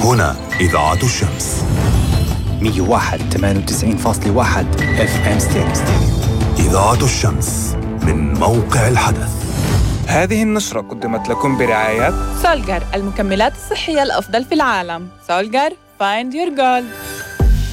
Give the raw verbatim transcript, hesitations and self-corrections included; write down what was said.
هنا إذاعة الشمس مية وواحد ثمانية وتسعين فاصلة واحد اف ام ستيريو. إذاعة الشمس من موقع الحدث. هذه النشرة قدمت لكم برعاية سولجر، المكملات الصحية الأفضل في العالم. سولجر Find Your Gold.